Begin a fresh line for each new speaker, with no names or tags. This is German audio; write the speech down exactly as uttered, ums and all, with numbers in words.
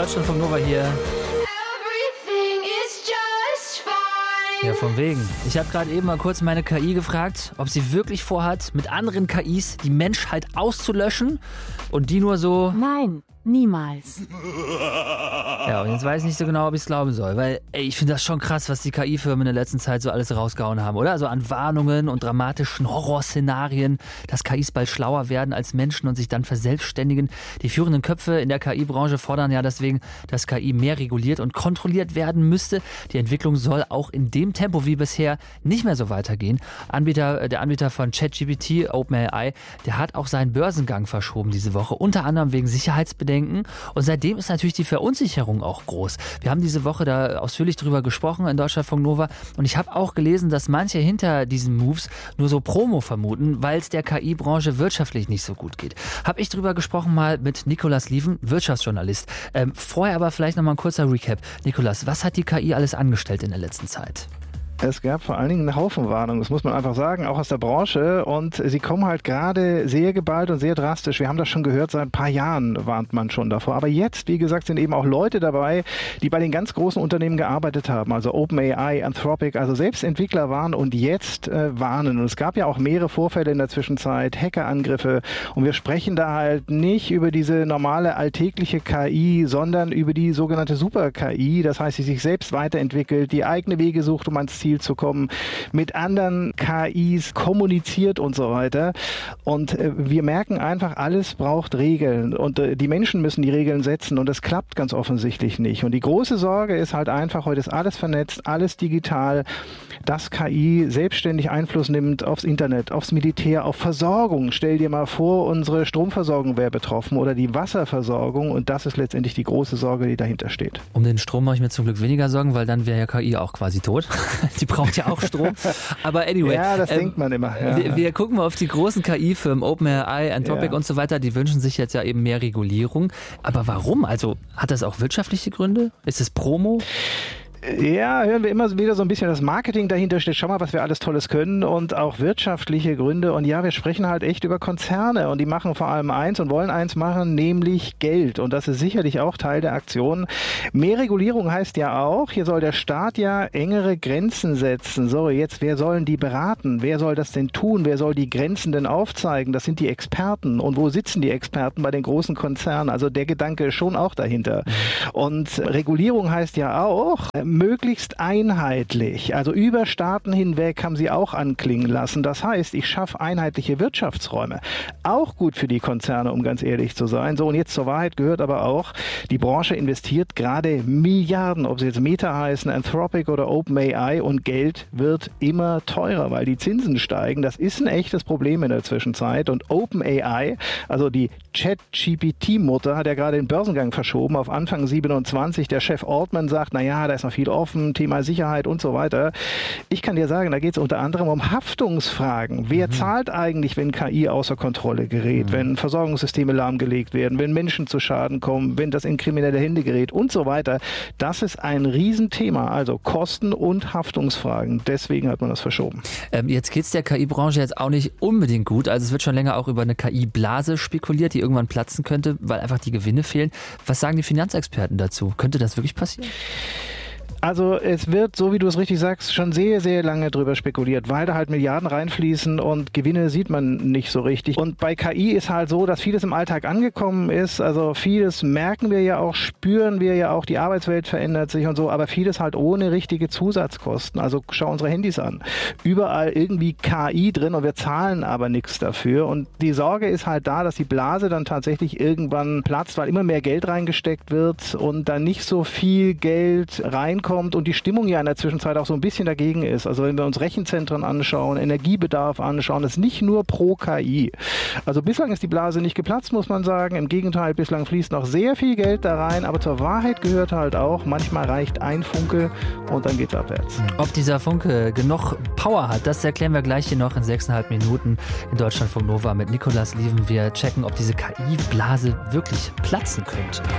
Deutschlandfunk Nova hier. Ja, von wegen. Ich habe gerade eben mal kurz meine K I gefragt, ob sie wirklich vorhat, mit anderen K Is die Menschheit auszulöschen und die nur so...
Nein, niemals.
Ja, und jetzt weiß ich nicht so genau, ob ich es glauben soll, weil ey, ich finde das schon krass, was die K I-Firmen in der letzten Zeit so alles rausgehauen haben, oder? Also an Warnungen und dramatischen Horrorszenarien, dass K Is bald schlauer werden als Menschen und sich dann verselbstständigen. Die führenden Köpfe in der K I-Branche fordern ja deswegen, dass K I mehr reguliert und kontrolliert werden müsste. Die Entwicklung soll auch in dem Tempo wie bisher nicht mehr so weitergehen. Anbieter, der Anbieter von ChatGPT, OpenAI, der hat auch seinen Börsengang verschoben diese Woche, unter anderem wegen Sicherheitsbedenken. Und seitdem ist natürlich die Verunsicherung auch groß. Wir haben diese Woche da ausführlich drüber gesprochen in Deutschlandfunk Nova und ich habe auch gelesen, dass manche hinter diesen Moves nur so Promo vermuten, weil es der K I-Branche wirtschaftlich nicht so gut geht. Habe ich drüber gesprochen mal mit Nikolaus Lieven, Wirtschaftsjournalist. Ähm, vorher aber vielleicht nochmal ein kurzer Recap. Nikolaus, was hat die K I alles angestellt in der letzten Zeit?
Es gab vor allen Dingen einen Haufen Warnungen, das muss man einfach sagen, auch aus der Branche. Und sie kommen halt gerade sehr geballt und sehr drastisch. Wir haben das schon gehört, seit ein paar Jahren warnt man schon davor. Aber jetzt, wie gesagt, sind eben auch Leute dabei, die bei den ganz großen Unternehmen gearbeitet haben. Also OpenAI, Anthropic, also selbst Entwickler waren und jetzt äh, warnen. Und es gab ja auch mehrere Vorfälle in der Zwischenzeit, Hackerangriffe. Und wir sprechen da halt nicht über diese normale alltägliche K I, sondern über die sogenannte Super-K I. Das heißt, die sich selbst weiterentwickelt, die eigene Wege sucht, um ans Ziel zu kommen, mit anderen K Is kommuniziert und so weiter. Und äh, wir merken einfach, alles braucht Regeln und äh, die Menschen müssen die Regeln setzen und das klappt ganz offensichtlich nicht. Und die große Sorge ist halt einfach, heute ist alles vernetzt, alles digital, dass K I selbstständig Einfluss nimmt aufs Internet, aufs Militär, auf Versorgung. Stell dir mal vor, unsere Stromversorgung wäre betroffen oder die Wasserversorgung und das ist letztendlich die große Sorge, die dahinter steht.
Um den Strom mache ich mir zum Glück weniger Sorgen, weil dann wäre ja K I auch quasi tot. Die braucht ja auch Strom. Aber anyway.
Ja, das
ähm,
denkt man immer. Ja.
Wir, wir gucken mal auf die großen K I-Firmen, OpenAI, Anthropic
ja.
und so weiter. Die wünschen sich jetzt ja eben mehr Regulierung. Aber warum? Also hat das auch wirtschaftliche Gründe? Ist es Promo?
Ja, hören wir immer wieder so ein bisschen das Marketing dahinter steht. Schau mal, was wir alles Tolles können und auch wirtschaftliche Gründe. Und ja, wir sprechen halt echt über Konzerne und die machen vor allem eins und wollen eins machen, nämlich Geld. Und das ist sicherlich auch Teil der Aktion. Mehr Regulierung heißt ja auch, hier soll der Staat ja engere Grenzen setzen. So, jetzt, wer sollen die beraten? Wer soll das denn tun? Wer soll die Grenzen denn aufzeigen? Das sind die Experten. Und wo sitzen die Experten? Bei den großen Konzernen. Also der Gedanke ist schon auch dahinter. Und Regulierung heißt ja auch, möglichst einheitlich, also über Staaten hinweg haben sie auch anklingen lassen. Das heißt, ich schaffe einheitliche Wirtschaftsräume. Auch gut für die Konzerne, um ganz ehrlich zu sein. So, und jetzt zur Wahrheit gehört aber auch, die Branche investiert gerade Milliarden, ob sie jetzt Meta heißen, Anthropic oder OpenAI und Geld wird immer teurer, weil die Zinsen steigen. Das ist ein echtes Problem in der Zwischenzeit und OpenAI, also die ChatGPT-Mutter, hat ja gerade den Börsengang verschoben auf Anfang siebenundzwanzig. Der Chef Altman sagt, naja, da ist noch viel offen, Thema Sicherheit und so weiter. Ich kann dir sagen, da geht es unter anderem um Haftungsfragen. Wer mhm. zahlt eigentlich, wenn K I außer Kontrolle gerät, mhm. wenn Versorgungssysteme lahmgelegt werden, wenn Menschen zu Schaden kommen, wenn das in kriminelle Hände gerät und so weiter. Das ist ein Riesenthema, also Kosten- und Haftungsfragen. Deswegen hat man das verschoben.
Ähm, jetzt geht es der K I-Branche jetzt auch nicht unbedingt gut. Also es wird schon länger auch über eine K I-Blase spekuliert, die irgendwann platzen könnte, weil einfach die Gewinne fehlen. Was sagen die Finanzexperten dazu? Könnte das wirklich passieren?
Also es wird, so wie du es richtig sagst, schon sehr, sehr lange drüber spekuliert, weil da halt Milliarden reinfließen und Gewinne sieht man nicht so richtig. Und bei K I ist halt so, dass vieles im Alltag angekommen ist. Also vieles merken wir ja auch, spüren wir ja auch, die Arbeitswelt verändert sich und so, aber vieles halt ohne richtige Zusatzkosten. Also schau unsere Handys an. Überall irgendwie K I drin und wir zahlen aber nichts dafür. Und die Sorge ist halt da, dass die Blase dann tatsächlich irgendwann platzt, weil immer mehr Geld reingesteckt wird und dann nicht so viel Geld reinkommt und die Stimmung ja in der Zwischenzeit auch so ein bisschen dagegen ist. Also wenn wir uns Rechenzentren anschauen, Energiebedarf anschauen, das ist nicht nur pro K I. Also bislang ist die Blase nicht geplatzt, muss man sagen. Im Gegenteil, bislang fließt noch sehr viel Geld da rein, aber zur Wahrheit gehört halt auch, manchmal reicht ein Funke und dann geht's abwärts.
Ob dieser Funke genug Power hat, das erklären wir gleich hier noch in sechseinhalb Minuten in Deutschlandfunk Nova mit Nikolaus Lieven. Wir checken, ob diese K I-Blase wirklich platzen könnte.